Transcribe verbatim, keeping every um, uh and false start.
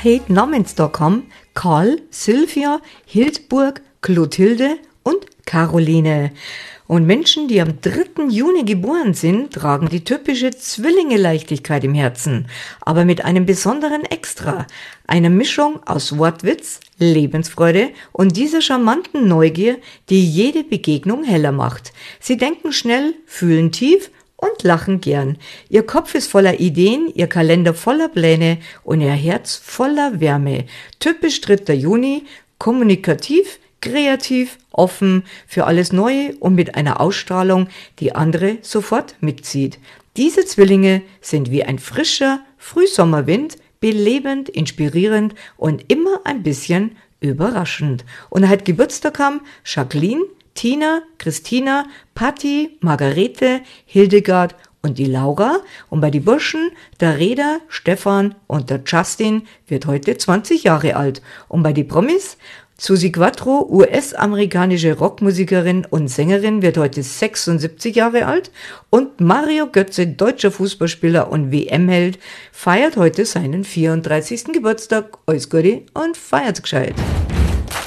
Hate Namens Punkt com Karl, Sylvia, Hildburg, Clotilde und Caroline. Und Menschen, die am dritten Juni geboren sind, tragen die typische Zwillinge-Leichtigkeit im Herzen, aber mit einem besonderen Extra, einer Mischung aus Wortwitz, Lebensfreude und dieser charmanten Neugier, die jede Begegnung heller macht. Sie denken schnell, fühlen tief und lachen gern. Ihr Kopf ist voller Ideen, ihr Kalender voller Pläne und ihr Herz voller Wärme. Typisch dritter Juni, kommunikativ, kreativ, offen für alles Neue und mit einer Ausstrahlung, die andere sofort mitzieht. Diese Zwillinge sind wie ein frischer Frühsommerwind, belebend, inspirierend und immer ein bisschen überraschend. Und heute Geburtstag haben Jacqueline, Tina, Christina, Patti, Margarete, Hildegard und die Laura. Und bei den Burschen, der Reda, Stefan und der Justin wird heute zwanzig Jahre alt. Und bei den Promis, Susi Quattro, U S-amerikanische Rockmusikerin und Sängerin, wird heute sechsundsiebzig Jahre alt. Und Mario Götze, deutscher Fußballspieler und W M-Held, feiert heute seinen vierunddreißigsten Geburtstag. Alles Gute und feiert's gescheit.